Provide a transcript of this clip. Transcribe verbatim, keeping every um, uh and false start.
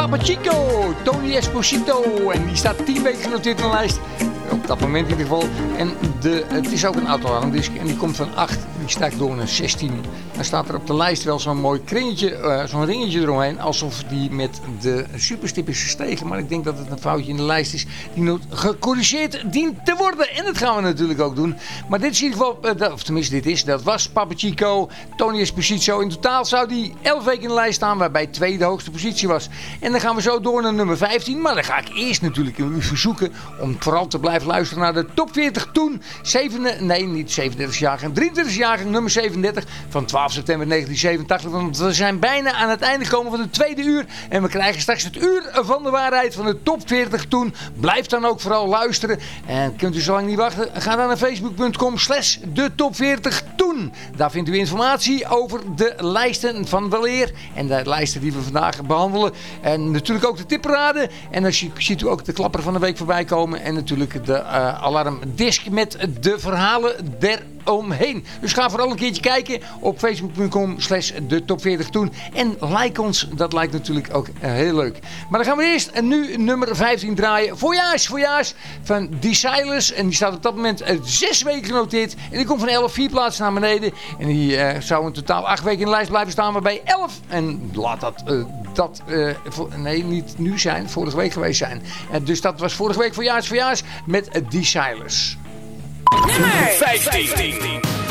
Papa Chico, Tony Esposito. En die staat tien weken genoteerd in de lijst. Op dat moment in ieder geval. En de, het is ook een autoalarmdisc. En die komt van acht. Die stijgt door naar zestien. Dan staat er op de lijst wel zo'n mooi kringetje, uh, zo'n ringetje eromheen. Alsof die met de superstip is gestegen. Maar ik denk dat het een foutje in de lijst is. Die moet gecorrigeerd dient te worden. En dat gaan we natuurlijk ook doen. Maar dit is in ieder geval, uh, dat, of tenminste dit is, dat was Papa Chico, Tony Esposito. In totaal zou die elf weken in de lijst staan. Waarbij twee de hoogste positie was. En dan gaan we zo door naar nummer vijftien. Maar dan ga ik eerst natuurlijk u verzoeken om vooral te blijven luisteren naar de top veertig toen. zeven, nee, niet zevenendertig jaar, drieëntwintig jaar, nummer zevenendertig van twaalf september negentien zevenentachtig. Want we zijn bijna aan het einde gekomen van het tweede uur. En we krijgen straks het uur van de waarheid van de top veertig toen. Blijf dan ook vooral luisteren. En kunt u zo lang niet wachten, ga dan naar facebook punt com slash de top veertig toen. Daar vindt u informatie over de lijsten van weleer. En de lijsten die we vandaag behandelen. En natuurlijk ook de tipparade. En dan ziet u ook de klapper van de week voorbij komen. En natuurlijk de uh, alarmdisc met de verhalen eromheen. Dus ga vooral een keertje kijken op facebook punt com slash de top veertig toen. En like ons, dat lijkt natuurlijk ook uh, heel leuk. Maar dan gaan we eerst nu nummer vijftien draaien. Voyage, Voyage van The Silas. En die staat op dat moment uh, zes weken genoteerd. En die komt van elf, vier plaatsen naar beneden. En die uh, zou in totaal acht weken in de lijst blijven staan. Waarbij elf, en laat dat, uh, dat uh, voor, nee, niet nu zijn, vorige week geweest zijn. En dus dat was vorige week Voyage, Voyage met uh, The Silas. Nummer vijftien.